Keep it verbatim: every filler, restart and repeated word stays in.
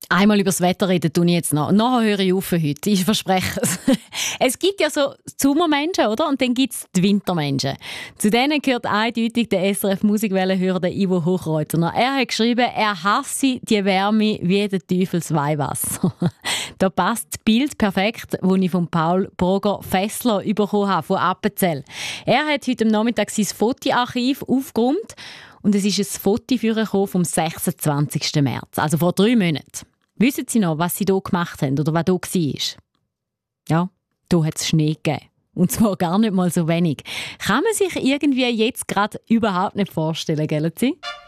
Einmal über das Wetter reden tue ich jetzt noch. Nachher höre ich auf für heute. Ich verspreche es. Es gibt ja so Sommermenschen, oder? Und dann gibt es die Wintermenschen. Zu denen gehört eindeutig der S R F-Musikwellenhörer Ivo Hochreutner. Er hat geschrieben, er hasse die Wärme wie der Teufels Weihwasser. Da passt das Bild perfekt, das ich von Paul Broger-Fessler bekommen habe, von Appenzell. Er hat heute am Nachmittag sein Fotoarchiv aufgeräumt und es ist ein Foto vorgekommen vom sechsundzwanzigsten März, also vor drei Monaten. Wissen Sie noch, was Sie hier gemacht haben oder was hier war? Ja, hier hat es Schnee gegeben. Und zwar gar nicht mal so wenig. Kann man sich irgendwie jetzt gerade überhaupt nicht vorstellen, gell Sie?